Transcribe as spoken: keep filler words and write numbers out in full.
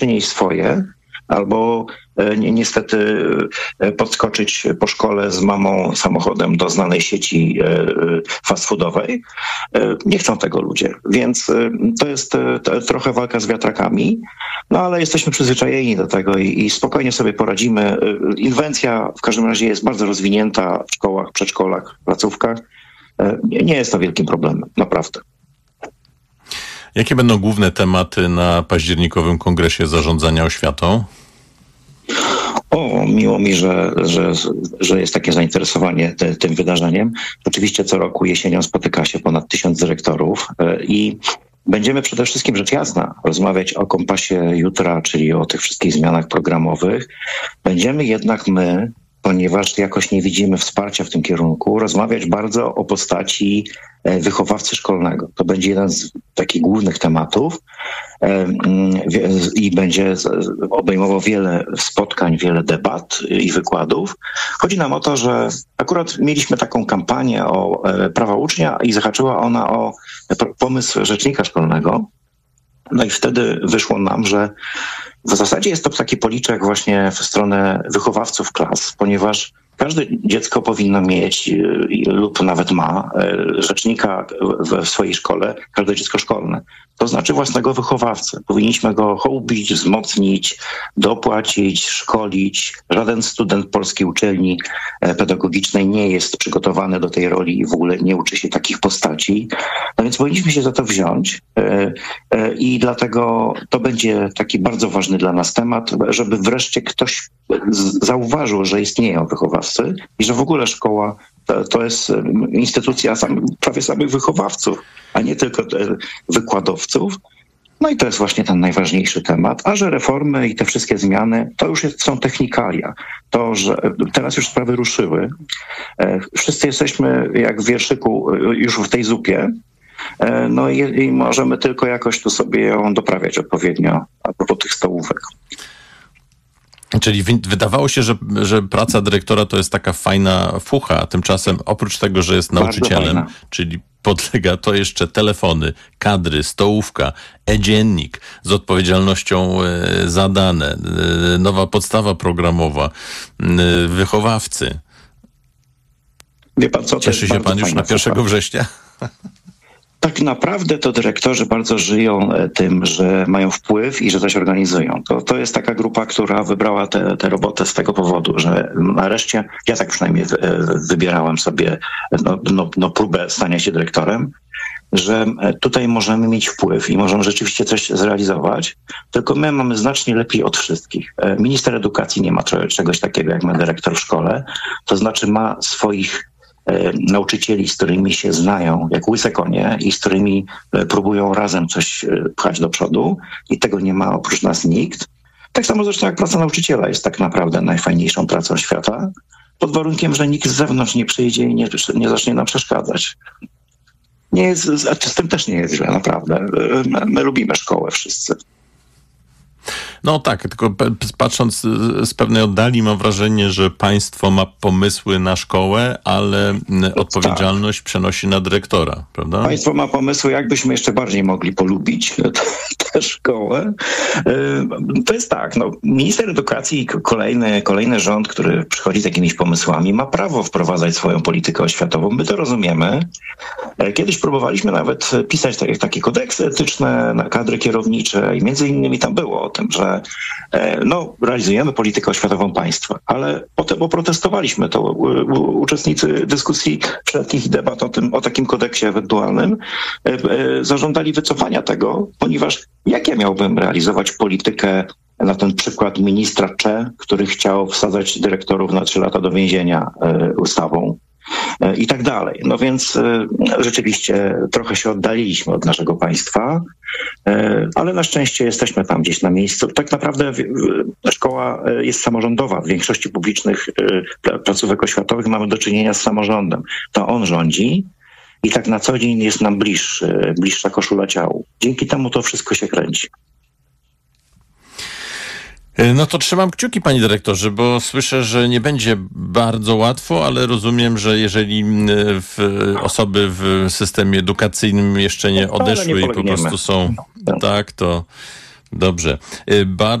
przynieść swoje, albo ni- niestety e, podskoczyć po szkole z mamą samochodem do znanej sieci e, fast foodowej. E, Nie chcą tego ludzie, więc e, to jest e, to, trochę walka z wiatrakami, no ale jesteśmy przyzwyczajeni do tego i, i spokojnie sobie poradzimy. E, Inwencja w każdym razie jest bardzo rozwinięta w szkołach, przedszkolach, placówkach. E, Nie nie jest to wielkim problemem, naprawdę. Jakie będą główne tematy na październikowym Kongresie Zarządzania Oświatą? O, miło mi, że, że, że jest takie zainteresowanie te, tym wydarzeniem. Oczywiście co roku jesienią spotyka się ponad tysiąc dyrektorów e, i będziemy przede wszystkim, rzecz jasna, rozmawiać o kompasie jutra, czyli o tych wszystkich zmianach programowych. Będziemy jednak my, ponieważ jakoś nie widzimy wsparcia w tym kierunku, rozmawiać bardzo o postaci e, wychowawcy szkolnego. To będzie jeden z takich głównych tematów e, mm, wie- i będzie z- obejmował wiele spotkań, wiele debat i wykładów. Chodzi nam o to, że akurat mieliśmy taką kampanię o e, prawa ucznia i zahaczyła ona o p- pomysł rzecznika szkolnego. No i wtedy wyszło nam, że w zasadzie jest to taki policzek właśnie w stronę wychowawców klas, ponieważ każde dziecko powinno mieć y, lub nawet ma y, rzecznika w, w swojej szkole, każde dziecko szkolne. To znaczy własnego wychowawcę. Powinniśmy go hołubić, wzmocnić, dopłacić, szkolić. Żaden student polskiej uczelni e, pedagogicznej nie jest przygotowany do tej roli i w ogóle nie uczy się takich postaci. No więc powinniśmy się za to wziąć e, e, i dlatego to będzie taki bardzo ważny dla nas temat, żeby wreszcie ktoś z- zauważył, że istnieją wychowawcy i że w ogóle szkoła to, to jest em, instytucja sam, prawie samych wychowawców, a nie tylko e, wykładowców. No i to jest właśnie ten najważniejszy temat, a że reformy i te wszystkie zmiany to już jest, są technikalia. To, że teraz już sprawy ruszyły. E, Wszyscy jesteśmy jak w wierszyku e, już w tej zupie. E, No i, i możemy tylko jakoś tu sobie ją doprawiać odpowiednio a propos tych stołówek. Czyli wi- wydawało się, że, że praca dyrektora to jest taka fajna fucha, a tymczasem oprócz tego, że jest Bardzo nauczycielem, fajna. czyli podlega to jeszcze telefony, kadry, stołówka, e-dziennik z odpowiedzialnością e, za dane, e, nowa podstawa programowa, e, wychowawcy. Wie pan co? To Cieszy jest się bardzo pan już fajna na pierwszego sprawa. września? Tak naprawdę to dyrektorzy bardzo żyją e, tym, że mają wpływ i że coś organizują. To, to jest taka grupa, która wybrała tę tę robotę z tego powodu, że nareszcie, ja tak przynajmniej wy- e, wybierałem sobie no, no, no, próbę stania się dyrektorem, że e, tutaj możemy mieć wpływ i możemy rzeczywiście coś zrealizować, tylko my mamy znacznie lepiej od wszystkich. E, Minister edukacji nie ma czo- czegoś takiego, jak ma dyrektor w szkole, to znaczy ma swoich e, nauczycieli, z którymi się znają jak łyse konie i z którymi e, próbują razem coś e, pchać do przodu i tego nie ma oprócz nas nikt. Tak samo zresztą jak praca nauczyciela jest tak naprawdę najfajniejszą pracą świata, pod warunkiem, że nikt z zewnątrz nie przyjdzie i nie, nie zacznie nam przeszkadzać. Nie jest, a z tym też nie jest źle, naprawdę. E, My, my lubimy szkołę wszyscy. No tak, tylko pe- patrząc y, z pewnej oddali mam wrażenie, że państwo ma pomysły na szkołę, ale y, odpowiedzialność przenosi na dyrektora, prawda? Państwo ma pomysły, jakbyśmy jeszcze bardziej mogli polubić tę szkołę. Y, To jest tak, no, minister edukacji, k- kolejny, kolejny rząd, który przychodzi z jakimiś pomysłami, ma prawo wprowadzać swoją politykę oświatową. My to rozumiemy. E, Kiedyś próbowaliśmy nawet pisać takie, takie kodeksy etyczne na kadry kierownicze i między innymi tam było o tym, że e, no, realizujemy politykę oświatową państwa, ale potem poprotestowaliśmy to. U- u- Uczestnicy dyskusji wszelkich i debat o tym, o takim kodeksie ewentualnym e, e, zażądali wycofania tego, ponieważ jak ja miałbym realizować politykę na ten przykład ministra Cze, który chciał wsadzać dyrektorów na trzy lata do więzienia e, ustawą e, i tak dalej. No więc e, rzeczywiście trochę się oddaliliśmy od naszego państwa, e, ale na szczęście jesteśmy tam gdzieś na miejscu. Tak naprawdę w- w- szkoła e, jest samorządowa. W większości publicznych e, pla- placówek oświatowych mamy do czynienia z samorządem. To on rządzi i tak na co dzień jest nam bliższy, bliższa koszula ciału. Dzięki temu to wszystko się kręci. No to trzymam kciuki, panie dyrektorze, bo słyszę, że nie będzie bardzo łatwo, ale rozumiem, że jeżeli y, w, osoby w systemie edukacyjnym jeszcze nie No, ale nie odeszły i po polegniemy. prostu są Tak. tak, to, Dobrze. Bardzo